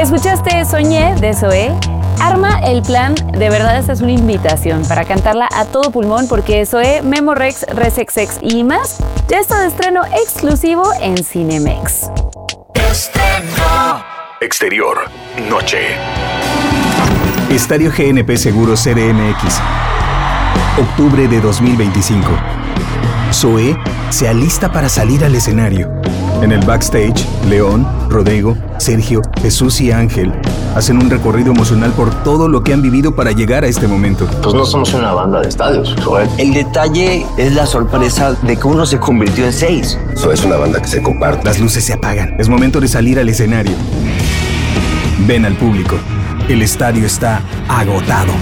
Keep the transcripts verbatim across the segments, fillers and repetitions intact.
¿Escuchaste Soñé de Zoé? Arma el plan, de verdad esta es una invitación para cantarla a todo pulmón porque Zoé, Memorex, Resexex y más ya está de estreno exclusivo en Cinemex. Estreno. Exterior, noche. Estadio G N P Seguros C D M X. Octubre de dos mil veinticinco. Zoé se alista para salir al escenario. En el backstage, León, Rodrigo, Sergio, Jesús y Ángel hacen un recorrido emocional por todo lo que han vivido para llegar a este momento. Pues no somos una banda de estadios, Zoé. El detalle es la sorpresa de que uno se convirtió en seis. Zoé es una banda que se comparte. Las luces se apagan. Es momento de salir al escenario. Ven al público. El estadio está agotado.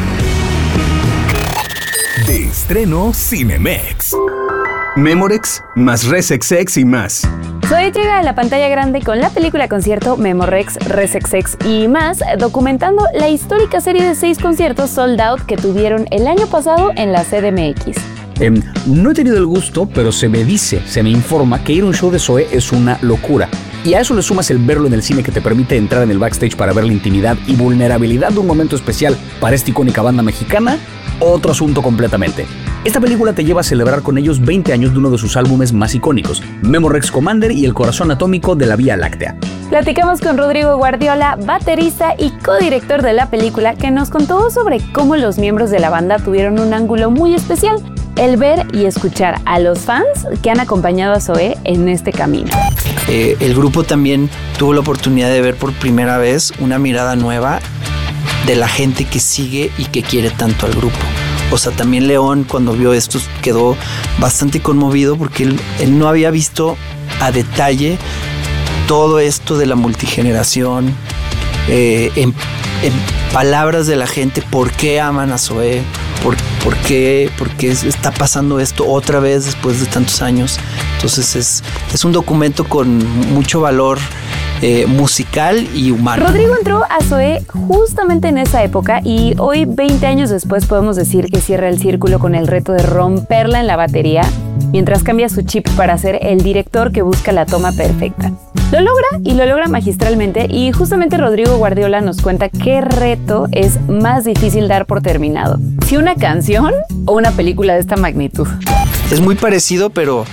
De estreno Cinemex. Memorex más Resexex y más. Zoé llega a la pantalla grande con la película concierto Memorex, Resexex y más, documentando la histórica serie de seis conciertos sold out que tuvieron el año pasado en la C D M X. Eh, no he tenido el gusto, pero se me dice, se me informa que ir a un show de Zoé es una locura. Y a eso le sumas el verlo en el cine que te permite entrar en el backstage para ver la intimidad y vulnerabilidad de un momento especial para esta icónica banda mexicana, otro asunto completamente. Esta película te lleva a celebrar con ellos veinte años de uno de sus álbumes más icónicos, Memorex Commander y El Corazón Atómico de la Vía Láctea. Platicamos con Rodrigo Guardiola, baterista y codirector de la película, que nos contó sobre cómo los miembros de la banda tuvieron un ángulo muy especial, el ver y escuchar a los fans que han acompañado a Zoé en este camino. Eh, el grupo también tuvo la oportunidad de ver por primera vez una mirada nueva de la gente que sigue y que quiere tanto al grupo. O sea, también León, cuando vio esto, quedó bastante conmovido porque él, él no había visto a detalle todo esto de la multigeneración, eh, en, en palabras de la gente, por qué aman a Zoé, por, por, qué, por qué está pasando esto otra vez después de tantos años. Entonces es, es un documento con mucho valor Eh, musical y humano. Rodrigo entró a Zoé justamente en esa época y hoy, veinte años después, podemos decir que cierra el círculo con el reto de romperla en la batería, mientras cambia su chip para ser el director que busca la toma perfecta. Lo logra y lo logra magistralmente, y justamente Rodrigo Guardiola nos cuenta qué reto es más difícil dar por terminado, si una canción o una película de esta magnitud. Es muy parecido, pero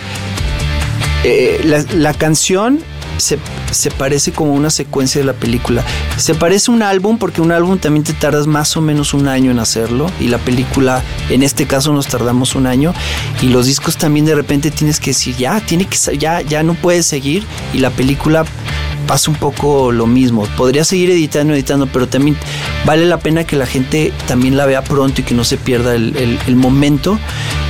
eh, la, la canción Se, se parece como una secuencia de la película. Se parece a un álbum porque un álbum también te tardas más o menos un año en hacerlo, y la película, en este caso, nos tardamos un año, y los discos también de repente tienes que decir ya, tiene que, ya, ya no puedes seguir, y la película pasa un poco lo mismo. Podría seguir editando, editando, pero también vale la pena que la gente también la vea pronto y que no se pierda el, el, el momento.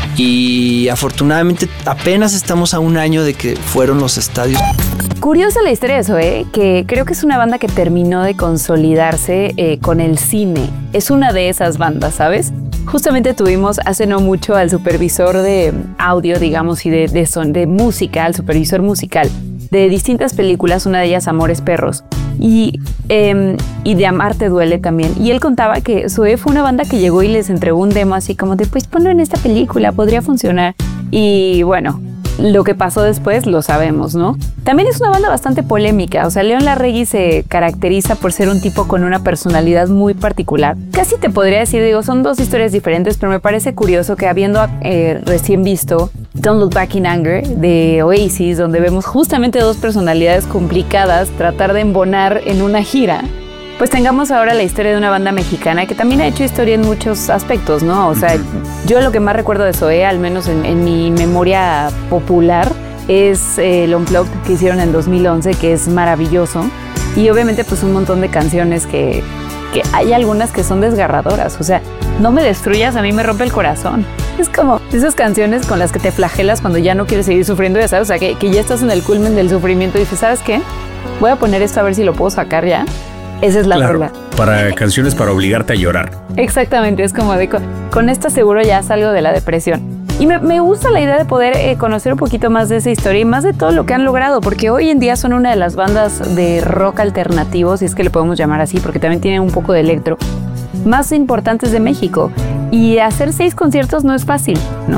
Y afortunadamente apenas estamos a un año de que fueron los estadios. Curiosa la historia de Zoé, que creo que es una banda que terminó de consolidarse eh, con el cine. Es una de esas bandas, ¿sabes? Justamente tuvimos hace no mucho al supervisor de audio, digamos, y de, de, son, de música, al supervisor musical de distintas películas, una de ellas Amores Perros, y, eh, y de Amarte Duele también. Y él contaba que Zoé fue una banda que llegó y les entregó un demo así como de, pues ponlo en esta película, podría funcionar. Y bueno, lo que pasó después lo sabemos, ¿no? También es una banda bastante polémica. O sea, León Larregui se caracteriza por ser un tipo con una personalidad muy particular. Casi te podría decir, digo, son dos historias diferentes, pero me parece curioso que habiendo eh, recién visto Don't Look Back in Anger de Oasis, donde vemos justamente dos personalidades complicadas tratar de embonar en una gira, pues tengamos ahora la historia de una banda mexicana que también ha hecho historia en muchos aspectos, ¿no? O sea, yo lo que más recuerdo de Zoé, al menos en, en mi memoria popular, es eh, el Unplugged que hicieron en dos mil once, que es maravilloso. Y obviamente pues un montón de canciones que, que hay algunas que son desgarradoras. O sea, No me destruyas, a mí me rompe el corazón. Es como esas canciones con las que te flagelas cuando ya no quieres seguir sufriendo, ya sabes, o sea, que, que ya estás en el culmen del sufrimiento y dices, ¿sabes qué? Voy a poner esto a ver si lo puedo sacar ya. Esa es la claro, rola. Para canciones para obligarte a llorar. Exactamente, es como de con, con esta seguro ya salgo de la depresión. Y me, me gusta la idea de poder eh, conocer un poquito más de esa historia y más de todo lo que han logrado, porque hoy en día son una de las bandas de rock alternativo, si es que le podemos llamar así, porque también tienen un poco de electro, más importantes de México. Y hacer seis conciertos no es fácil, ¿no?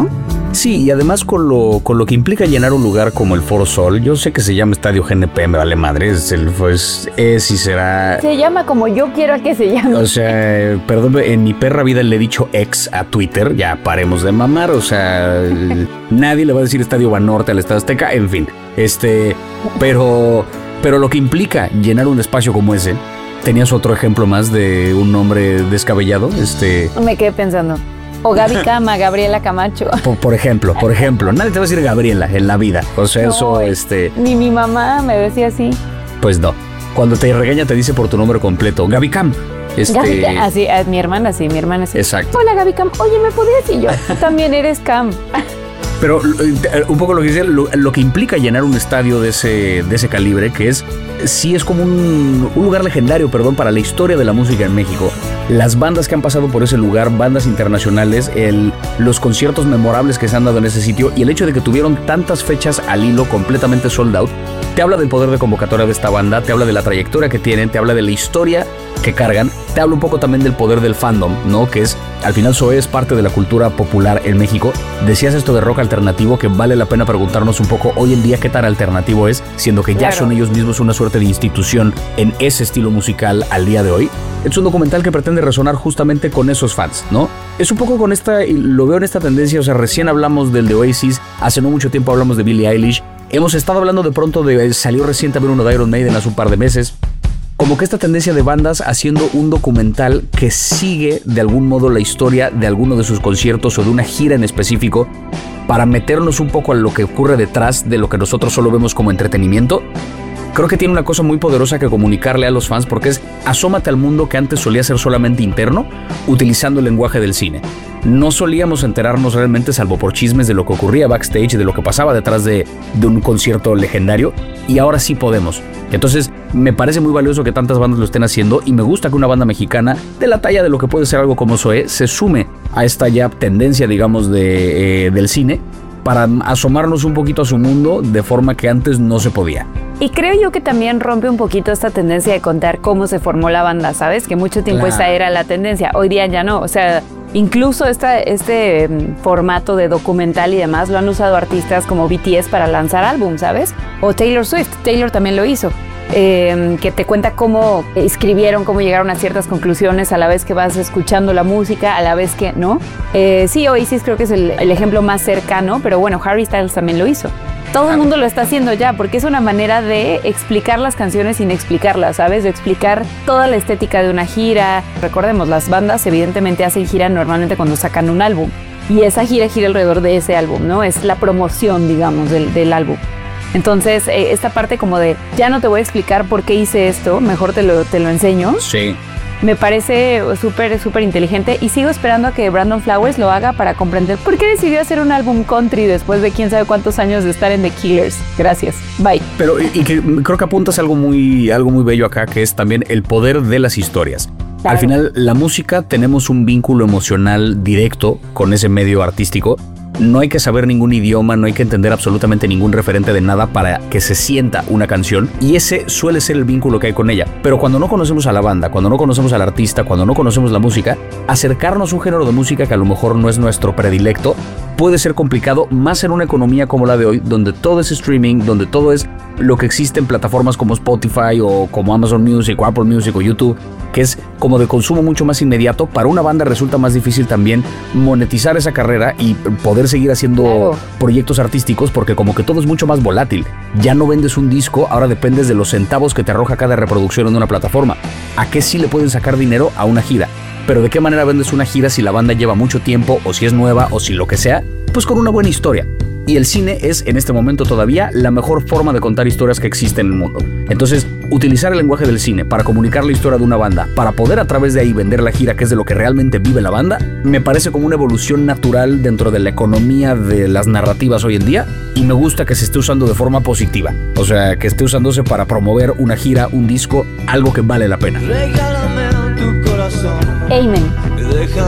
Sí, y además con lo, con lo que implica llenar un lugar como el Foro Sol, yo sé que se llama Estadio G N P, me vale madre, es, el, pues, es y será... Se llama como yo quiero que se llame. O sea, perdón, en mi perra vida le he dicho ex a Twitter, ya paremos de mamar, o sea, nadie le va a decir Estadio Banorte al Estadio Azteca, en fin, este, pero, pero lo que implica llenar un espacio como ese, ¿tenías otro ejemplo más de un nombre descabellado? Este... Me quedé pensando. O Gaby Cama, Gabriela Camacho. Por, por ejemplo, por ejemplo, nadie te va a decir Gabriela en la vida. O sea, no, eso, este... Ni mi mamá me decía así. Pues no. Cuando te regaña te dice por tu nombre completo. Gaby Cam. Este... Gaby, así, a mi hermana sí, mi hermana sí. Exacto. Hola Gaby Cam. Oye, ¿me podías decir yo? Tú también eres Cam. Pero un poco lo que dice, lo, lo que implica llenar un estadio de ese, de ese calibre, que es, sí es como un, un lugar legendario, perdón, para la historia de la música en México. Las bandas que han pasado por ese lugar, bandas internacionales, el, los conciertos memorables que se han dado en ese sitio y el hecho de que tuvieron tantas fechas al hilo completamente sold out, te habla del poder de convocatoria de esta banda, te habla de la trayectoria que tienen, te habla de la historia que cargan, te habla un poco también del poder del fandom, ¿no? Que es, al final Zoé es parte de la cultura popular en México. Decías esto de rock alternativo, que vale la pena preguntarnos un poco hoy en día qué tan alternativo es, siendo que claro, ya son ellos mismos una suerte de institución en ese estilo musical al día de hoy. Es un documental que pretende resonar justamente con esos fans, ¿no? Es un poco con esta, y lo veo en esta tendencia, o sea, recién hablamos del de Oasis, hace no mucho tiempo hablamos de Billie Eilish, hemos estado hablando de pronto de, salió recientemente uno de Iron Maiden hace un par de meses, como que esta tendencia de bandas haciendo un documental que sigue de algún modo la historia de alguno de sus conciertos o de una gira en específico para meternos un poco a lo que ocurre detrás de lo que nosotros solo vemos como entretenimiento. Creo que tiene una cosa muy poderosa que comunicarle a los fans porque es asómate al mundo que antes solía ser solamente interno utilizando el lenguaje del cine. No solíamos enterarnos realmente salvo por chismes de lo que ocurría backstage, de lo que pasaba detrás de, de un concierto legendario y ahora sí podemos. Entonces me parece muy valioso que tantas bandas lo estén haciendo y me gusta que una banda mexicana de la talla de lo que puede ser algo como Zoé se sume a esta ya tendencia digamos de, eh, del cine para asomarnos un poquito a su mundo de forma que antes no se podía. Y creo yo que también rompe un poquito esta tendencia de contar cómo se formó la banda, ¿sabes? Que mucho tiempo Claro. esta era la tendencia, hoy día ya no, o sea, incluso esta, este um, formato de documental y demás lo han usado artistas como B T S para lanzar álbum, ¿sabes? O Taylor Swift, Taylor también lo hizo. Eh, que te cuenta cómo escribieron, cómo llegaron a ciertas conclusiones a la vez que vas escuchando la música, a la vez que, ¿no? Eh, sí, Oasis creo que es el, el ejemplo más cercano, pero bueno, Harry Styles también lo hizo. Todo el mundo lo está haciendo ya, porque es una manera de explicar las canciones sin explicarlas, ¿sabes? De explicar toda la estética de una gira. Recordemos, las bandas evidentemente hacen gira normalmente cuando sacan un álbum. Y esa gira gira alrededor de ese álbum, ¿no? Es la promoción, digamos, del, del álbum. Entonces, eh, esta parte como de, ya no te voy a explicar por qué hice esto, mejor te lo, te lo enseño. Sí. Me parece súper, súper inteligente y sigo esperando a que Brandon Flowers lo haga para comprender por qué decidió hacer un álbum country después de quién sabe cuántos años de estar en The Killers. Gracias. Bye. Pero y, y que creo que apuntas algo muy, algo muy bello acá, que es también el poder de las historias. Claro. Al final, la música, tenemos un vínculo emocional directo con ese medio artístico. No hay que saber ningún idioma, no hay que entender absolutamente ningún referente de nada para que se sienta una canción y ese suele ser el vínculo que hay con ella. Pero cuando no conocemos a la banda, cuando no conocemos al artista, cuando no conocemos la música, acercarnos a un género de música que a lo mejor no es nuestro predilecto puede ser complicado, más en una economía como la de hoy, donde todo es streaming, donde todo es lo que existe en plataformas como Spotify o como Amazon Music o Apple Music o YouTube, que es como de consumo mucho más inmediato. Para una banda resulta más difícil también monetizar esa carrera y poder seguir haciendo Claro. proyectos artísticos porque como que todo es mucho más volátil. Ya no vendes un disco, ahora dependes de los centavos que te arroja cada reproducción en una plataforma. ¿A qué sí le pueden sacar dinero? A una gira. Pero ¿de qué manera vendes una gira si la banda lleva mucho tiempo o si es nueva o si lo que sea? Pues con una buena historia. Y el cine es, en este momento todavía, la mejor forma de contar historias que existe en el mundo. Entonces, utilizar el lenguaje del cine para comunicar la historia de una banda, para poder a través de ahí vender la gira, que es de lo que realmente vive la banda, me parece como una evolución natural dentro de la economía de las narrativas hoy en día, y me gusta que se esté usando de forma positiva. O sea, que esté usándose para promover una gira, un disco, algo que vale la pena. Amen.